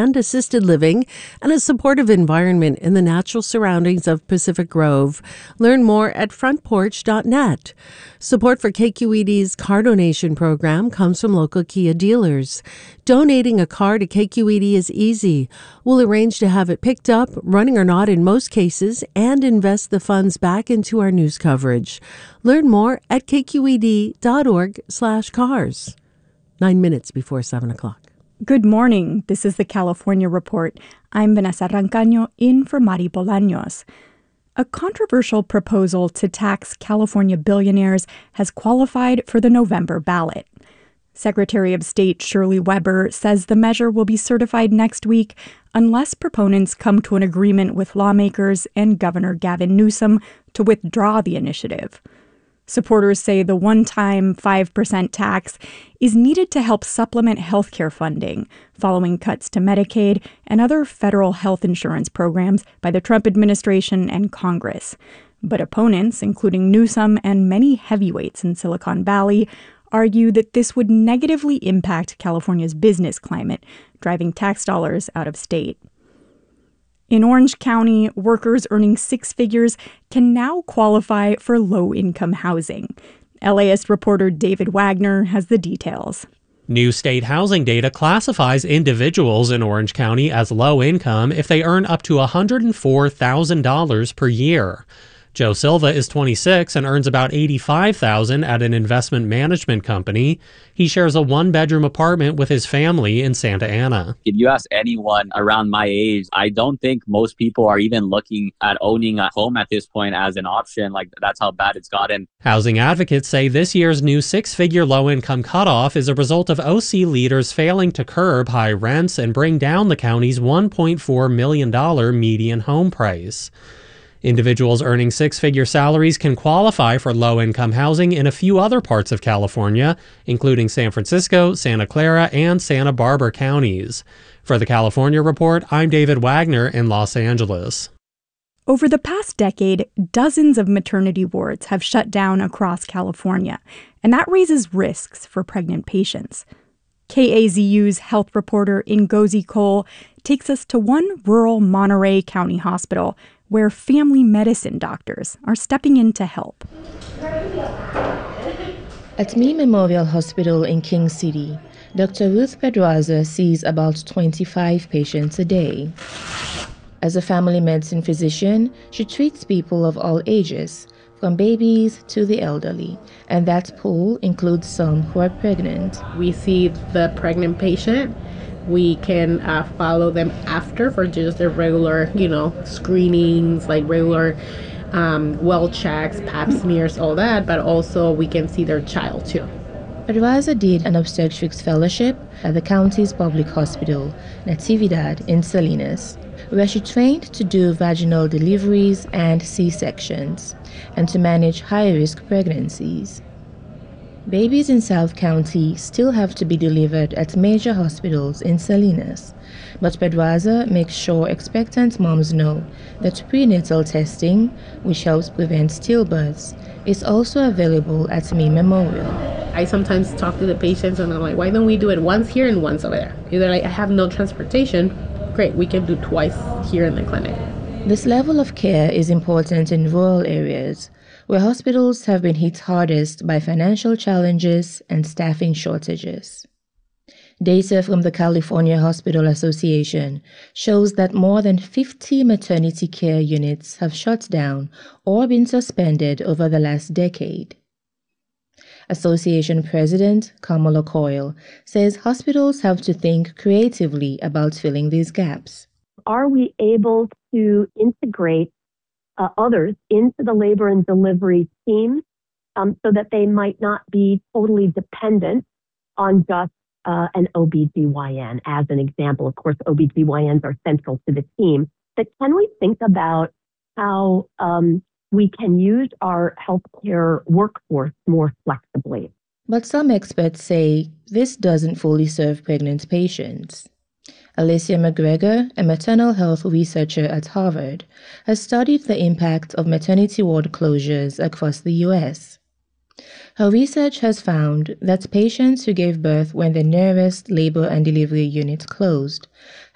and assisted living, and a supportive environment in the natural surroundings of Pacific Grove. Learn more at frontporch.net. Support for KQED's car donation program comes from local Kia dealers. Donating a car to KQED is easy. We'll arrange to have it picked up, running or not in most cases, and invest the funds back into our news coverage. Learn more at kqed.org/cars. 9 minutes before 7 o'clock. Good morning. This is the California Report. I'm Vanessa Rancaño in for Mari Bolaños. A controversial proposal to tax California billionaires has qualified for the November ballot. Secretary of State Shirley Weber says the measure will be certified next week unless proponents come to an agreement with lawmakers and Governor Gavin Newsom to withdraw the initiative. Supporters say the one-time 5% tax is needed to help supplement healthcare funding following cuts to Medicaid and other federal health insurance programs by the Trump administration and Congress. But opponents, including Newsom and many heavyweights in Silicon Valley, argue that this would negatively impact California's business climate, driving tax dollars out of state. In Orange County, workers earning six figures can now qualify for low-income housing. LAist reporter David Wagner has the details. New state housing data classifies individuals in Orange County as low income if they earn up to $104,000 per year. Joe Silva is 26 and earns about $85,000 at an investment management company. He shares a one-bedroom apartment with his family in Santa Ana. If you ask anyone around my age, I don't think most people are even looking at owning a home at this point as an option. Like, that's how bad it's gotten. Housing advocates say this year's new six-figure low-income cutoff is a result of OC leaders failing to curb high rents and bring down the county's $1.4 million median home price. Individuals earning six-figure salaries can qualify for low-income housing in a few other parts of California, including San Francisco, Santa Clara, and Santa Barbara counties. For the California Report, I'm David Wagner in Los Angeles. Over the past decade, dozens of maternity wards have shut down across California, and that raises risks for pregnant patients. KAZU's health reporter Ngozi Cole takes us to one rural Monterey County hospital where family medicine doctors are stepping in to help. At Me Memorial Hospital in King City, Dr. Ruth Pedraza sees about 25 patients a day. As a family medicine physician, she treats people of all ages, from babies to the elderly, and that pool includes some who are pregnant. We see the pregnant patient. We can follow them after for just their regular, screenings, like regular well checks, pap smears, all that, but also we can see their child too. Pedraza did an obstetrics fellowship at the county's public hospital, Natividad in Salinas, where she trained to do vaginal deliveries and C-sections, and to manage high-risk pregnancies. Babies in South County still have to be delivered at major hospitals in Salinas, but Pedraza makes sure expectant moms know that prenatal testing, which helps prevent stillbirths, is also available at Me Memorial. I sometimes talk to the patients and I'm like, why don't we do it once here and once over there? Either like, I have no transportation, great, we can do twice here in the clinic. This level of care is important in rural areas, where hospitals have been hit hardest by financial challenges and staffing shortages. Data from the California Hospital Association shows that more than 50 maternity care units have shut down or been suspended over the last decade. Association President Kamala Coyle says hospitals have to think creatively about filling these gaps. Are we able to integrate others into the labor and delivery team so that they might not be totally dependent on just an OBGYN as an example? Of course, OBGYNs are central to the team. But can we think about how we can use our healthcare workforce more flexibly? But some experts say this doesn't fully serve pregnant patients. Alicia McGregor, a maternal health researcher at Harvard, has studied the impact of maternity ward closures across the U.S. Her research has found that patients who gave birth when the nearest labor and delivery unit closed